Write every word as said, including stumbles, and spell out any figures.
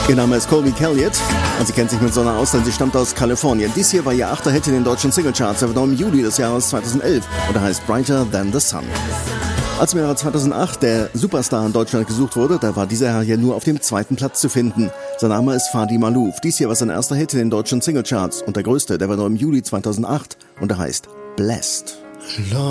Ihr Name ist Colby Calliot und sie kennt sich mit Sonne aus, denn sie stammt aus Kalifornien. Dies hier war ihr achter Hit in den deutschen Singlecharts. Er war noch im Juli des Jahres zweitausendelf und er heißt Brighter Than the Sun. Als im Jahre zweitausendacht der Superstar in Deutschland gesucht wurde, da war dieser Herr hier nur auf dem zweiten Platz zu finden. Sein Name ist Fadi Malouf. Dies hier war sein erster Hit in den deutschen Singlecharts und der größte, der war noch im Juli zweitausendacht und er heißt Blessed.